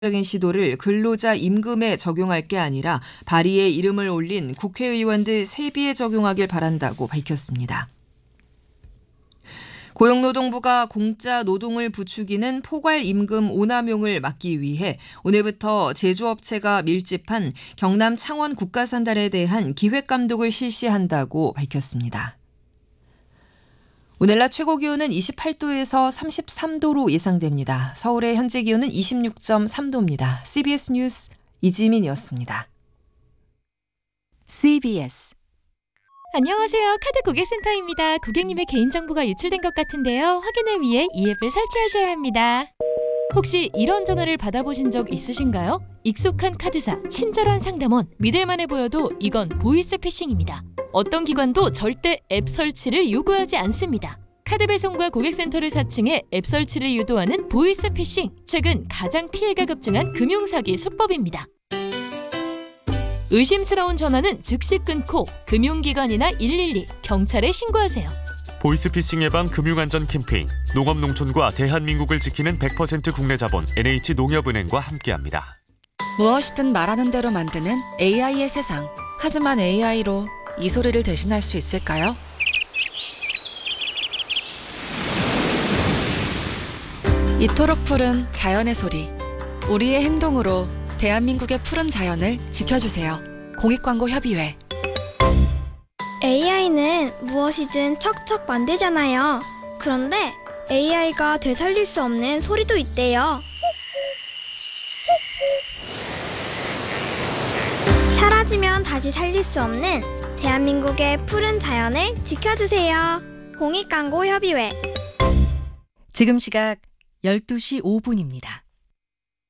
적인 시도를 근로자 임금에 적용할 게 아니라 발의에 이름을 올린 국회의원들 세비에 적용하길 바란다고 밝혔습니다. 고용노동부가 공짜 노동을 부추기는 포괄임금 오남용을 막기 위해 오늘부터 제조업체가 밀집한 경남 창원 국가산단에 대한 기획감독을 실시한다고 밝혔습니다. 오늘 낮 최고 기온은 28도에서 33도로 예상됩니다. 서울의 현재 기온은 26.3도입니다. CBS 뉴스 이지민이었습니다. CBS 안녕하세요. 카드 고객센터입니다. 고객님의 개인정보가 유출된 것 같은데요. 확인을 위해 이 앱을 설치하셔야 합니다. 혹시 이런 전화를 받아보신 적 있으신가요? 익숙한 카드사, 친절한 상담원, 믿을만해 보여도 이건 보이스피싱입니다. 어떤 기관도 절대 앱 설치를 요구하지 않습니다. 카드 배송과 고객센터를 사칭해 앱 설치를 유도하는 보이스피싱. 최근 가장 피해가 급증한 금융사기 수법입니다. 의심스러운 전화는 즉시 끊고 금융기관이나 112, 경찰에 신고하세요. 보이스피싱 예방 금융안전 캠페인 농업농촌과 대한민국을 지키는 100% 국내 자본 NH농협은행과 함께합니다. 무엇이든 말하는 대로 만드는 AI의 세상. 하지만 AI로 이 소리를 대신할 수 있을까요? 이토록 푸른 자연의 소리. 우리의 행동으로 대한민국의 푸른 자연을 지켜주세요. 공익광고협의회. AI는 무엇이든 척척 만들잖아요. 그런데 AI가 되살릴 수 없는 소리도 있대요. 사라지면 다시 살릴 수 없는 대한민국의 푸른 자연을 지켜주세요. 공익광고협의회. 지금 시각 12시 5분입니다.